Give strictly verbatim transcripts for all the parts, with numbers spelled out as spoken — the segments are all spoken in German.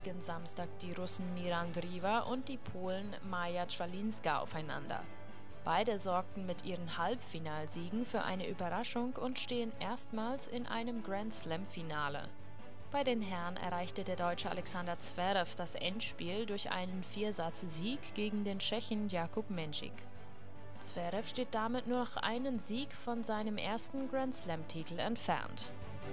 Samstag die Russen Miran Driva und die Polen Maja Czwalinska aufeinander. Beide sorgten mit ihren Halbfinalsiegen für eine Überraschung und stehen erstmals in einem Grand-Slam-Finale. Bei den Herren erreichte der Deutsche Alexander Zverev das Endspiel durch einen Viersatz-Sieg gegen den Tschechen Jakub Menšík. Zverev steht damit nur noch einen Sieg von seinem ersten Grand-Slam-Titel entfernt.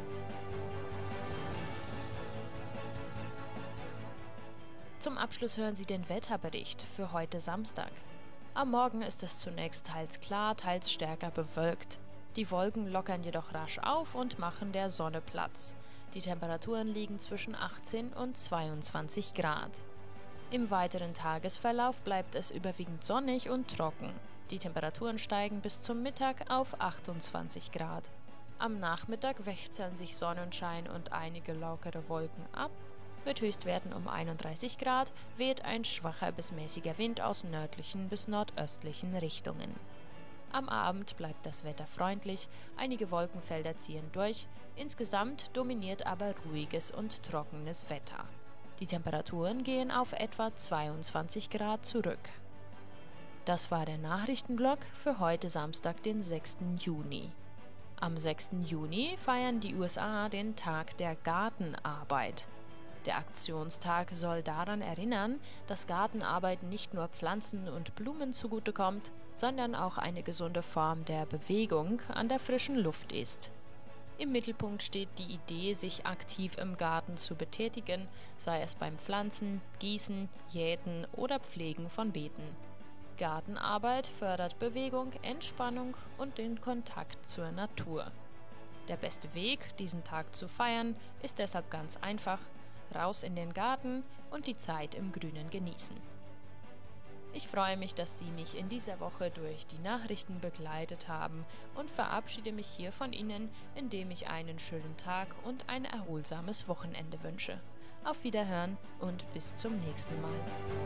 Zum Abschluss hören Sie den Wetterbericht für heute Samstag. Am Morgen ist es zunächst teils klar, teils stärker bewölkt. Die Wolken lockern jedoch rasch auf und machen der Sonne Platz. Die Temperaturen liegen zwischen achtzehn und zweiundzwanzig Grad. Im weiteren Tagesverlauf bleibt es überwiegend sonnig und trocken. Die Temperaturen steigen bis zum Mittag auf achtundzwanzig Grad. Am Nachmittag wechseln sich Sonnenschein und einige lockere Wolken ab. Mit Höchstwerten um einunddreißig Grad weht ein schwacher bis mäßiger Wind aus nördlichen bis nordöstlichen Richtungen. Am Abend bleibt das Wetter freundlich, einige Wolkenfelder ziehen durch, insgesamt dominiert aber ruhiges und trockenes Wetter. Die Temperaturen gehen auf etwa zweiundzwanzig Grad zurück. Das war der Nachrichtenblock für heute Samstag, den sechsten Juni. Am sechsten Juni feiern die U S A den Tag der Gartenarbeit. Der Aktionstag soll daran erinnern, dass Gartenarbeit nicht nur Pflanzen und Blumen zugutekommt, sondern auch eine gesunde Form der Bewegung an der frischen Luft ist. Im Mittelpunkt steht die Idee, sich aktiv im Garten zu betätigen, sei es beim Pflanzen, Gießen, Jäten oder Pflegen von Beeten. Gartenarbeit fördert Bewegung, Entspannung und den Kontakt zur Natur. Der beste Weg, diesen Tag zu feiern, ist deshalb ganz einfach: raus in den Garten und die Zeit im Grünen genießen. Ich freue mich, dass Sie mich in dieser Woche durch die Nachrichten begleitet haben und verabschiede mich hier von Ihnen, indem ich einen schönen Tag und ein erholsames Wochenende wünsche. Auf Wiederhören und bis zum nächsten Mal.